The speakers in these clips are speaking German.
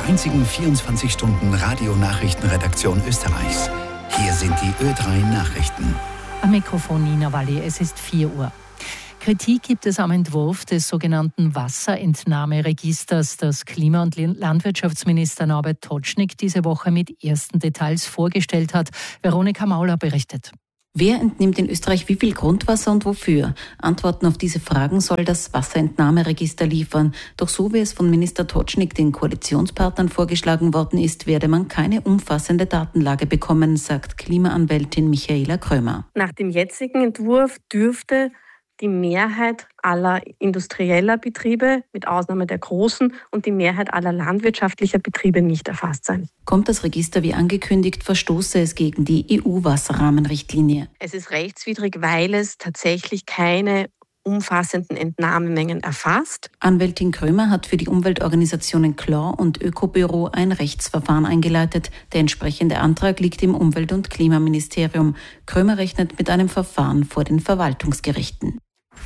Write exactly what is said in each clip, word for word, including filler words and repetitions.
einzigen vierundzwanzig Stunden Radionachrichtenredaktion Österreichs. Hier sind die Ö drei Nachrichten. Am Mikrofon Nina Walli, es ist vier Uhr. Kritik gibt es am Entwurf des sogenannten Wasserentnahmeregisters, das Klima- und Landwirtschaftsminister Norbert Totschnig diese Woche mit ersten Details vorgestellt hat. Veronika Mauler berichtet. Wer entnimmt in Österreich wie viel Grundwasser und wofür? Antworten auf diese Fragen soll das Wasserentnahmeregister liefern. Doch so wie es von Minister Totschnig den Koalitionspartnern vorgeschlagen worden ist, werde man keine umfassende Datenlage bekommen, sagt Klimaanwältin Michaela Krömer. Nach dem jetzigen Entwurf dürfte die Mehrheit aller industrieller Betriebe, mit Ausnahme der großen, und die Mehrheit aller landwirtschaftlicher Betriebe nicht erfasst sein. Kommt das Register wie angekündigt, verstoße es gegen die E U-Wasserrahmenrichtlinie. Es ist rechtswidrig, weil es tatsächlich keine umfassenden Entnahmemengen erfasst. Anwältin Krömer hat für die Umweltorganisationen K L O und Ökobüro ein Rechtsverfahren eingeleitet. Der entsprechende Antrag liegt im Umwelt- und Klimaministerium. Krömer rechnet mit einem Verfahren vor den Verwaltungsgerichten.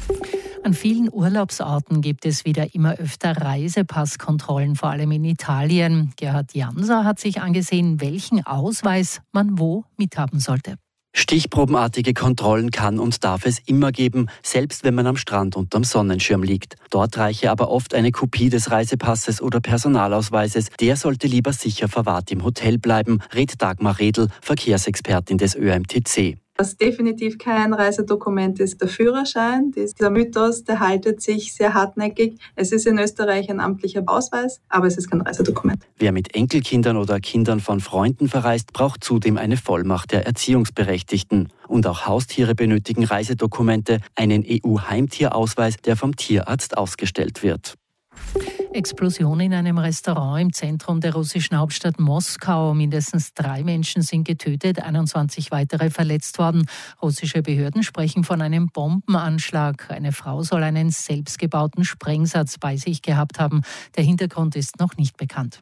An vielen Urlaubsorten gibt es wieder immer öfter Reisepasskontrollen, vor allem in Italien. Gerhard Janser hat sich angesehen, welchen Ausweis man wo mithaben sollte. Stichprobenartige Kontrollen kann und darf es immer geben, selbst wenn man am Strand unterm Sonnenschirm liegt. Dort reiche aber oft eine Kopie des Reisepasses oder Personalausweises. Der sollte lieber sicher verwahrt im Hotel bleiben, rät Dagmar Redl, Verkehrsexpertin des Ö M T C. Was definitiv kein Reisedokument ist, der Führerschein. Dieser Mythos, der haltet sich sehr hartnäckig. Es ist in Österreich ein amtlicher Ausweis, aber es ist kein Reisedokument. Wer mit Enkelkindern oder Kindern von Freunden verreist, braucht zudem eine Vollmacht der Erziehungsberechtigten. Und auch Haustiere benötigen Reisedokumente, einen E U-Heimtierausweis, der vom Tierarzt ausgestellt wird. Explosion in einem Restaurant im Zentrum der russischen Hauptstadt Moskau. Mindestens drei Menschen sind getötet, einundzwanzig weitere verletzt worden. Russische Behörden sprechen von einem Bombenanschlag. Eine Frau soll einen selbstgebauten Sprengsatz bei sich gehabt haben. Der Hintergrund ist noch nicht bekannt.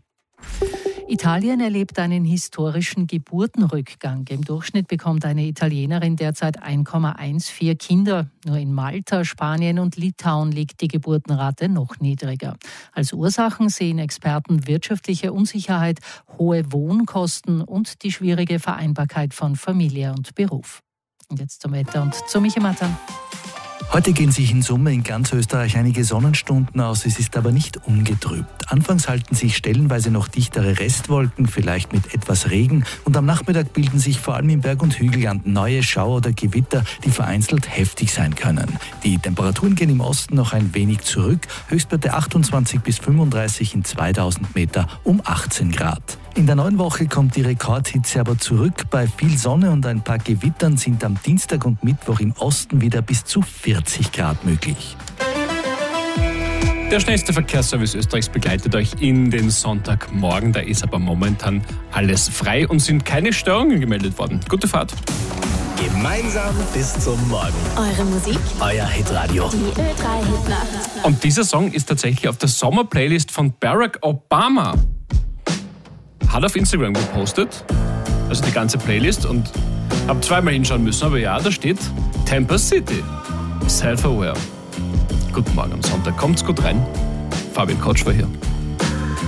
Italien erlebt einen historischen Geburtenrückgang. Im Durchschnitt bekommt eine Italienerin derzeit eins Komma vierzehn Kinder. Nur in Malta, Spanien und Litauen liegt die Geburtenrate noch niedriger. Als Ursachen sehen Experten wirtschaftliche Unsicherheit, hohe Wohnkosten und die schwierige Vereinbarkeit von Familie und Beruf. Und jetzt zum Wetter und zu Michi Matan. Heute gehen sich in Summe in ganz Österreich einige Sonnenstunden aus, es ist aber nicht ungetrübt. Anfangs halten sich stellenweise noch dichtere Restwolken, vielleicht mit etwas Regen, und am Nachmittag bilden sich vor allem im Berg- und Hügelland neue Schauer oder Gewitter, die vereinzelt heftig sein können. Die Temperaturen gehen im Osten noch ein wenig zurück, Höchstwerte achtundzwanzig bis fünfunddreißig, in zweitausend Meter um achtzehn Grad. In der neuen Woche kommt die Rekordhitze aber zurück. Bei viel Sonne und ein paar Gewittern sind am Dienstag und Mittwoch im Osten wieder bis zu vierzig Grad möglich. Der schnellste Verkehrsservice Österreichs begleitet euch in den Sonntagmorgen. Da ist aber momentan alles frei und sind keine Störungen gemeldet worden. Gute Fahrt. Gemeinsam bis zum Morgen. Eure Musik, euer Hitradio. Die Ö drei Hitnacht. Und dieser Song ist tatsächlich auf der Sommerplaylist von Barack Obama. Hat auf Instagram gepostet, also die ganze Playlist, und habe zweimal hinschauen müssen, aber ja, da steht Tampa City, Self-Aware. Guten Morgen am Sonntag, kommt's gut rein. Fabian Kotsch war hier.